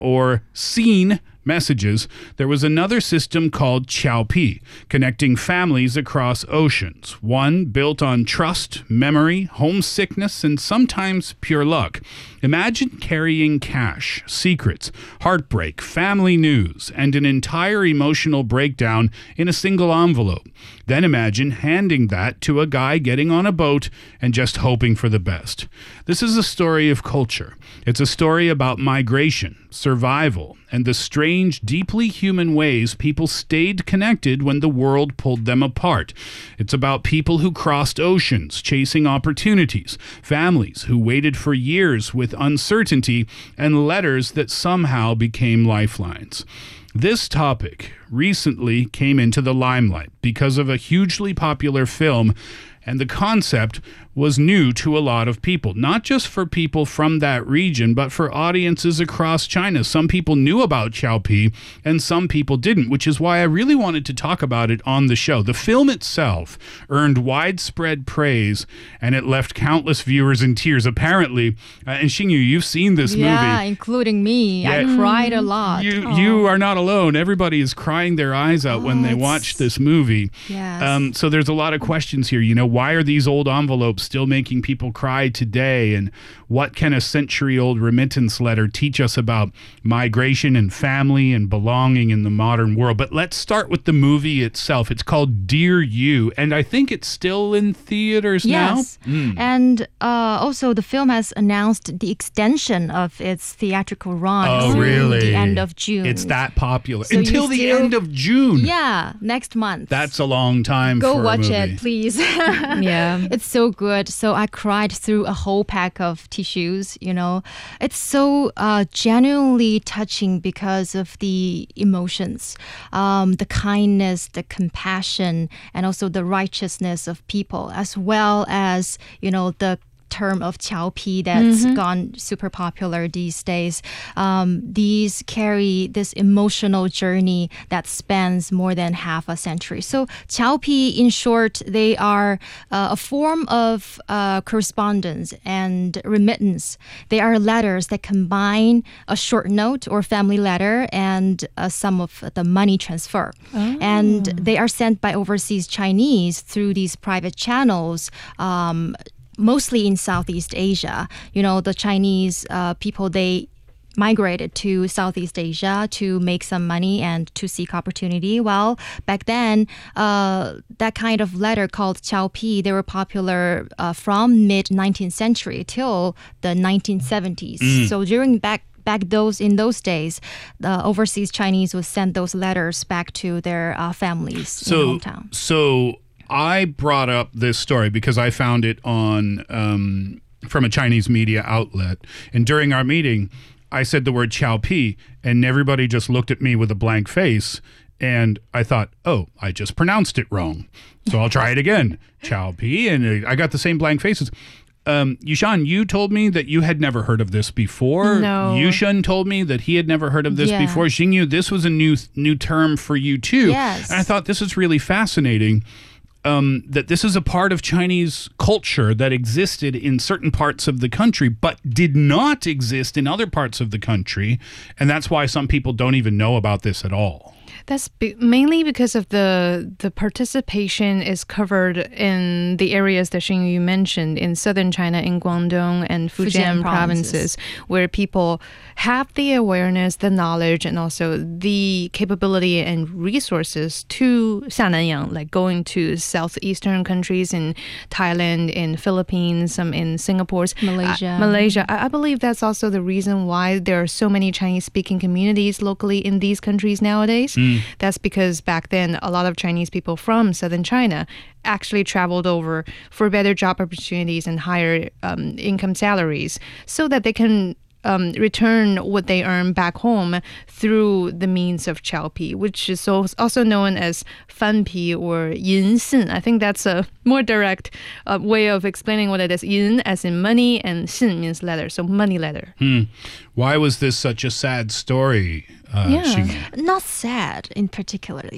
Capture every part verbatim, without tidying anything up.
or seen messages, there was another system called Qiaopi, connecting families across oceans. One built on trust, memory, homesickness, and sometimes pure luck. Imagine carrying cash, secrets, heartbreak, family news, and an entire emotional breakdown in a single envelope. Then imagine handing that to a guy getting on a boat and just hoping for the best. This is a story of culture. It's a story about migration, survival, and the strange, deeply human ways people stayed connected when the world pulled them apart. It's about people who crossed oceans, chasing opportunities, families who waited for years with uncertainty, and letters that somehow became lifelines. This topic recently came into the limelight because of a hugely popular film, and the concept was new to a lot of people, not just for people from that region, but for audiences across China. Some people knew about Qiaopi and some people didn't, which is why I really wanted to talk about it on the show. The film itself earned widespread praise and it left countless viewers in tears. Apparently, uh, and Xingyu, you've seen this yeah, movie. Yeah, including me. Yeah. I cried a lot. You, you are not alone. Everybody is crying their eyes out oh, when they watch this movie. Yes. Um, so there's a lot of questions here. You know, why are these old envelopes still making people cry today? And what can a century-old remittance letter teach us about migration and family and belonging in the modern world? But let's start with the movie itself. It's called Dear You, and I think it's still in theaters yes. now. Mm. And uh, also the film has announced the extension of its theatrical run oh, through really? the end of June. It's that popular. So Until the still, end of June. Yeah, next month. That's a long time Go for watch a movie. it, please. Yeah. It's so good. So I cried through a whole pack of tissues, you know. It's so uh, genuinely touching because of the emotions, um, the kindness, the compassion, and also the righteousness of people, as well as, you know, the term of Qiaopi that's mm-hmm. gone super popular these days. Um, these carry this emotional journey that spans more than half a century. So Qiaopi, in short, they are uh, a form of uh, correspondence and remittance. They are letters that combine a short note or family letter and a sum of the money transfer. Oh. And they are sent by overseas Chinese through these private channels, um, mostly in Southeast Asia. You know, the Chinese uh, people, they migrated to Southeast Asia to make some money and to seek opportunity. Well, back then, uh, that kind of letter called Qiaopi, they were popular uh, from mid-nineteenth century till the nineteen seventies. Mm. So during back Back those in those days, the overseas Chinese would send those letters back to their uh, families so, in hometown. So I brought up this story because I found it on um, from a Chinese media outlet, and during our meeting, I said the word Qiaopi, and everybody just looked at me with a blank face, and I thought, oh, I just pronounced it wrong, so I'll try it again, Qiaopi, and I got the same blank faces. Um, Yushan, you told me that you had never heard of this before. No. Yushun told me that he had never heard of this yeah. before. Xingyu, this was a new new term for you too. Yes. And I thought this is really fascinating. Um, that this is a part of Chinese culture that existed in certain parts of the country, but did not exist in other parts of the country. And that's why some people don't even know about this at all. That's be- mainly because of the the participation is covered in the areas that Xingyu mentioned in southern China, in Guangdong and Fujian, Fujian provinces, where people have the awareness, the knowledge, and also the capability and resources to Xiananyang, like going to southeastern countries in Thailand, in Philippines, some in Singapore, Malaysia. Uh, Malaysia. I-, I believe that's also the reason why there are so many Chinese-speaking communities locally in these countries nowadays. Mm. That's because back then, a lot of Chinese people from southern China actually traveled over for better job opportunities and higher um, income salaries so that they can um, return what they earn back home through the means of Qiaopi, which is also known as Fanpi or Yin Sin. I think that's a more direct uh, way of explaining what it is. Yin as in money and Sin means letter, so money letter. Hmm. Why was this such a sad story? Uh, yeah. Xingyu? Not sad in particularly, but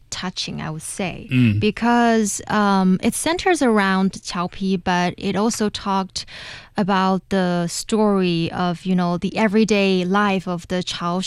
touching, I would say, because um, it centers around Qiao Pi, but it also talked about the story of, you know, the everyday life of the Chao